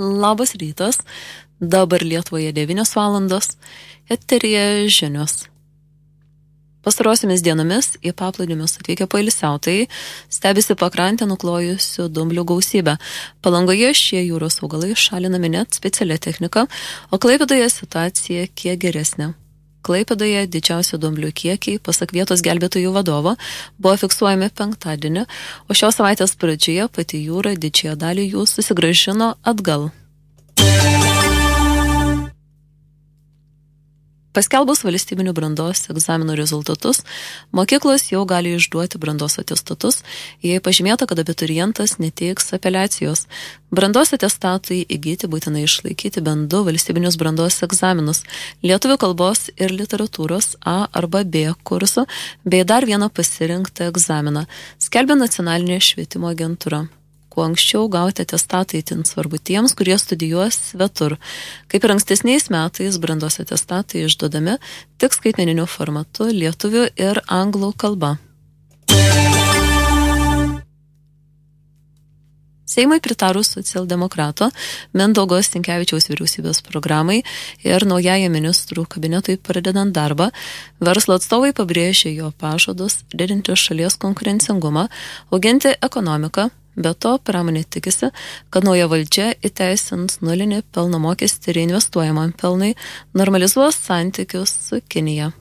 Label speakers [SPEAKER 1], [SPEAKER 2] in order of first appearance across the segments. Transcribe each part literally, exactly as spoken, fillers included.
[SPEAKER 1] Labas rytas, dabar Lietuvoje devynios valandos, eteryje žinios. Pastarosiamis dienomis į paplūdimius atvykę poilsiautojai stebisi pakrantę nuklojusių dumblių gausybę. Palangoje šie jūros augalai šalinami net specialia technika, o Klaipėdoje situacija kiek geresnė. Klaipėdoje didžiausi dumblių kiekiai, pasak vietos gelbėtojų vadovo, buvo fiksuojami penktadienį, o šios savaitės pradžioje pati jūra didžiąją dalį jų susigrąžino atgal. Paskelbus valstybinių brandos egzaminų rezultatus, mokyklos jau gali išduoti brandos atestatus, jei pažymėta, kad abiturientas neteiks apeliacijos. Brandos atestatai įgyti būtinai išlaikyti bent du valstybinius brandos egzaminus – lietuvių kalbos ir literatūros A arba B kursų, bei dar vieną pasirinktą egzaminą, skelbia Nacionalinė švietimo agentūra. Kuo anksčiau gauti atestatą itin svarbu tiems, kurie studijuos svetur. Kaip ir ankstesniais metais, brandos atestatai išduodami tik skaitmeniniu formatu lietuvių ir anglų kalba. Seimui pritarus socialdemokrato Mindaugo Sinkevičiaus vyriausybės programai ir naujajam ministrų kabinetui pradedant darbą, verslo atstovai pabrėžė jo pažadus didinti šalies konkurencingumą, auginti ekonomiką. Be to, pramonė tikisi, kad nauja valdžia įteisins nulinį pelno mokestį reinvestuojamam pelnui, normalizuos santykius su Kinija.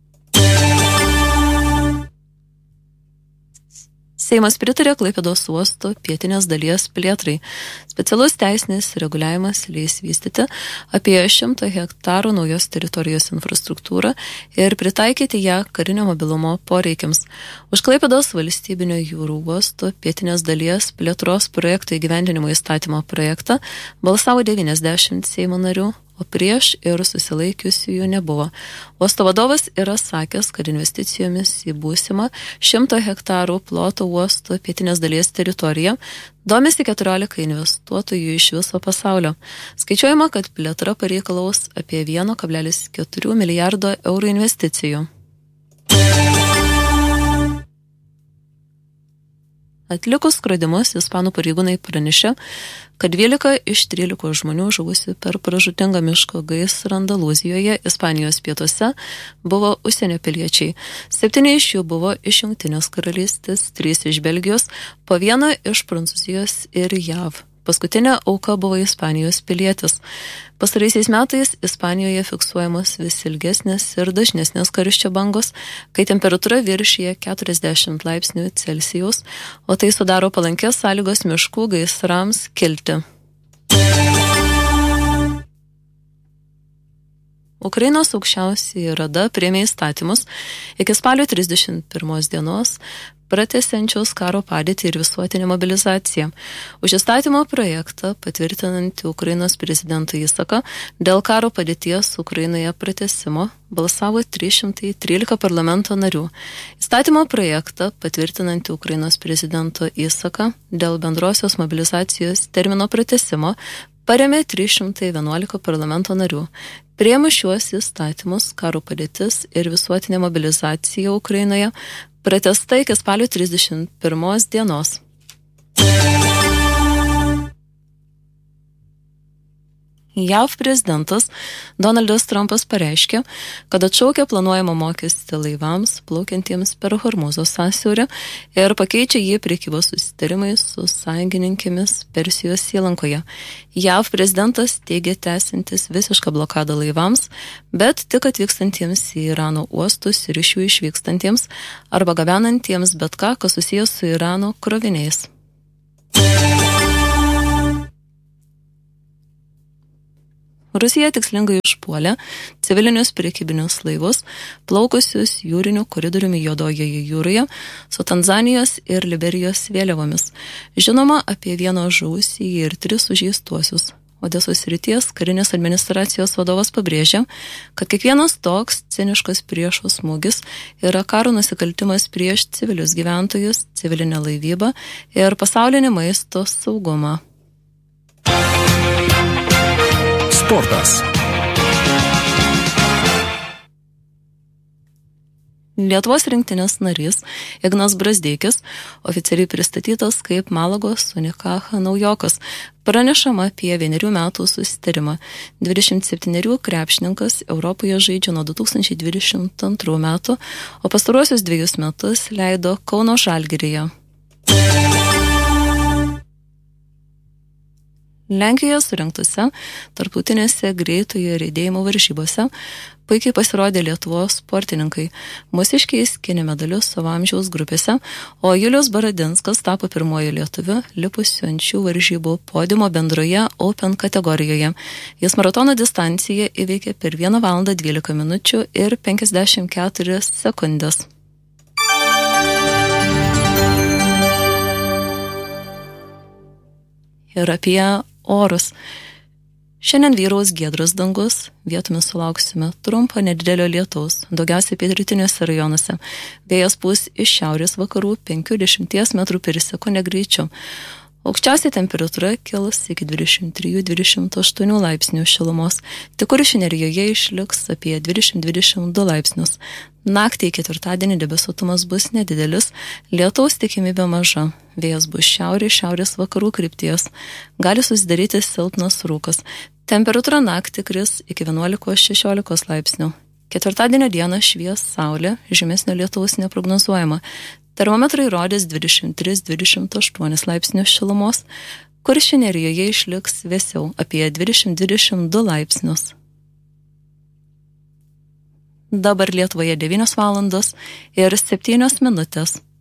[SPEAKER 1] Seimas pritarė Klaipėdos uosto pietinės dalies plėtrai. Specialus teisinis reguliavimas leis vystyti apie šimtą hektarų naujos teritorijos infrastruktūrą ir pritaikyti ją karinio mobilumo poreikiams. Už Klaipėdos valstybinio jūrų uosto pietinės dalies plėtros projekto įgyvendinimo įstatymo projektą balsavo devyniasdešimt Seimo narių, o prieš ir susilaikiusiųjų nebuvo. Uosto vadovas yra sakęs, kad investicijomis į būsimą šimto hektarų ploto uosto pietinės dalies teritoriją domisi keturiolika investuotojų iš viso pasaulio. Skaičiuojama, kad plėtra pareikalaus apie vieną kablelis keturi milijardo eurų investicijų. Atlikus skrodimus, ispanų pareigūnai pranešė, kad dvylika iš trylikos žmonių žuvusių per pražūtingą miško gaisrą Andalūzijoje, Ispanijos pietuose, buvo užsienio piliečiai. Septyni iš jų buvo iš Jungtinės karalystės, trys iš Belgijos, po vieną iš Prancūzijos ir J A V. Paskutinė auka buvo Ispanijos pilietis. Pastaraisiais metais Ispanijoje fiksuojamos vis ilgesnės ir dažnesnės karščio bangos, kai temperatūra viršyje keturiasdešimt laipsnių Celsijaus, o tai sudaro palankės sąlygos miškų gaisrams kilti. Ukrainos aukščiausioji rada priėmė įstatymus iki spalio trisdešimt pirmos dienos pratęsiančios karo padėtį ir visuotinę mobilizaciją. Už įstatymo projektą patvirtinantį Ukrainos prezidentą įsaką dėl karo padėties Ukrainoje pratęsimo balsavo trys šimtai trylika parlamento narių. Įstatymo projektą patvirtinantį Ukrainos prezidento įsaką dėl bendrosios mobilizacijos termino pratęsimo parėmė trys šimtai vienuolika parlamento narių. Priėmus šiuos įstatymus, karo padėtis ir visuotinė mobilizacija Ukrainoje pratęsta iki spalio trisdešimt pirmos dienos. J A V prezidentas Donaldas Trumpas pareiškė, kad atšaukia planuojamą mokestį laivams plaukiantiems per Hormūzo sąsiaurį ir pakeičia jį prekybos susitarimais su sąjungininkėmis Persijos įlankoje. J A V prezidentas teigia tęsiantis visišką blokadą laivams, bet tik atvykstantiems į Irano uostus ir iš jų išvykstantiems arba gabenantiems bet ką, kas susijęs su Irano kroviniais. Rusija tikslingai užpuolė civilinius prekybinius laivus, plaukusius jūriniu koridoriumi Juodojoje jūroje su Tanzanijos ir Liberijos vėliavomis. Žinoma apie vieną žuvusį ir tris sužeistuosius. Odesos srities karinės administracijos vadovas pabrėžė, kad kiekvienas toks ciniškas priešo smūgis yra karo nusikaltimas prieš civilius gyventojus, civilinę laivybą ir pasaulinį maisto saugumą.
[SPEAKER 2] Sportas.
[SPEAKER 1] Lietuvos rinktinės narys Ignas Brazdeikis oficialiai pristatytas kaip Malagos Unikaha naujokas. Pranešama apie vienerių metų susitarimą. dvidešimt septynerių krepšininkas Europoje žaidžia nuo du tūkstančiai dvidešimt antrų metų, o pastaruosius dviejus metus leido Kauno Žalgiryje. Lenkijoje surengtose tarptautinėse greitojo riedėjimo varžybose puikiai pasirodė Lietuvos sportininkai. Mūsiškiai skynė medalius savo amžiaus grupėse, o Julius Baradinskas tapo pirmoju lietuviu lipusiu ant šių varžybų podiumo bendroje Open kategorijoje. Jis maratono distanciją įveikė per vieną valandą dvylika minučių ir penkiasdešimt keturias sekundės. Ir apie orus. Šiandien vyraus giedras dangus, vietomis sulauksime trumpo nedidelio lietaus, daugiausiai pietrytiniuose rajonuose. Vėjas pūs iš šiaurės vakarų penkių iki dešimties metrų per sekundę greičiu. Aukščiausia temperatūra kils iki dvidešimt trijų iki dvidešimt aštuonių laipsnių šilumos, tik Kuršių nerijoje išliks apie dvidešimt iki dvidešimt du laipsnius. Naktį į ketvirtadienį debesuotumas bus nedidelis, lietaus tikimybė maža. Vėjas bus šiaurės, šiaurės vakarų krypties. Gali susidaryti silpnas rūkas. Temperatūra naktį kris iki vienuolikos šešiolikos laipsnių. Ketvirtadienio dieną švies saulė, žymesnio lietaus neprognozuojama. Termometrai rodys dvidešimt tris iki dvidešimt aštuonis laipsnius šilumos, Kuršių nerijoje išliks vėsiau apie dvidešimt iki dvidešimt du laipsnius. Dabar Lietuvoje devynios valandos ir septynios minutės.